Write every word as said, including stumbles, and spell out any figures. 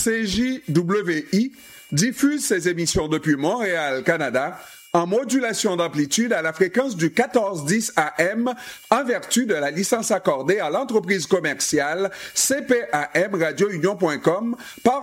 C J W I diffuse ses émissions depuis Montréal, Canada, en modulation d'amplitude à la fréquence du quatorze dix A M en vertu de la licence accordée à l'entreprise commerciale C P A M Radio Union point com par